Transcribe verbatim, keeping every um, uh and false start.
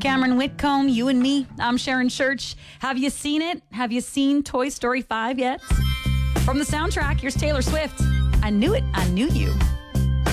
Cameron Whitcomb, you and me. I'm Sharon Church. Have you seen it? Have you seen Toy Story five yet? From the soundtrack, here's Taylor Swift. I knew it. I knew you.